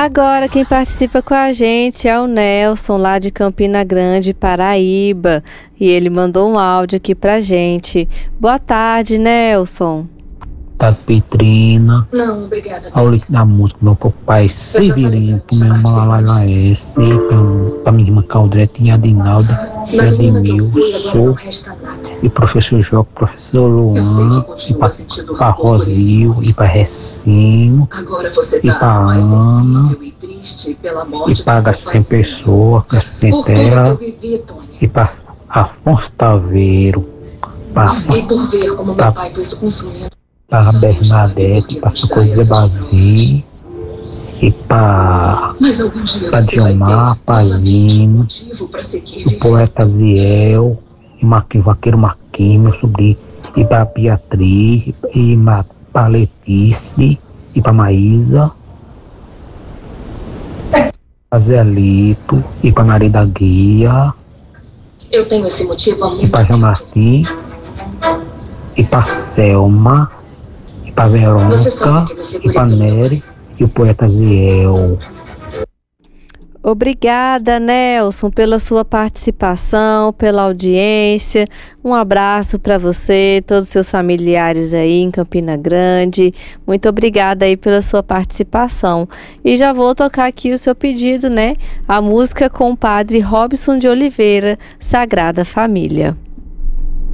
Agora quem participa com a gente é o Nelson, lá de Campina Grande, Paraíba. E ele mandou um áudio aqui pra gente. Boa tarde, Nelson. Tá Petrina. Não, obrigada. Ao líquido da música, meu papai Severino, pro meu irmão Lalaesse, pra minha irmã Caldretinha, Adinalda, Edmilson, e professor Joco, professor Luan, e pra Rosil, e pra Recinho, e pra Ana, e pra Gacem Pessoa, Gacem Terra, e pra Afonso Taveiro, E por ver como meu pai foi consumindo. para Bernadette, para Socorro Bazi, e para Diomar, Pazino, o poeta Ziel, e Marquinhos, Vaqueiro Marquinhos, meu sobrinho, e para Beatriz, e para Letícia, e para Maísa, para Zelito, e para Maria da Guia, eu tenho esse motivo e para Jean Martim, e para Selma, e para Verônica, e para Nery, e o poeta Ziel. Obrigada, Nelson, pela sua participação, pela audiência. Um abraço para você, todos os seus familiares aí em Campina Grande. Muito obrigada aí pela sua participação. E já vou tocar aqui o seu pedido, né? A música com o padre Robson de Oliveira, Sagrada Família.